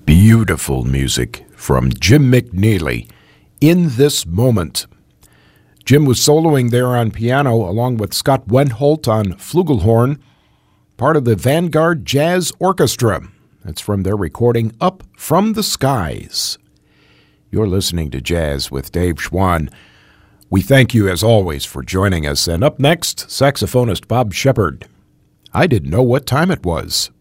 Beautiful music from Jim McNeely, In This Moment. Jim was soloing there on piano along with Scott Wendholt on flugelhorn, part of the Vanguard Jazz Orchestra. That's from their recording Up From the Skies. You're listening to Jazz with Dave Schwann. We thank you, as always, for joining us. And up next, saxophonist Bob Shepard. I didn't know what time it was.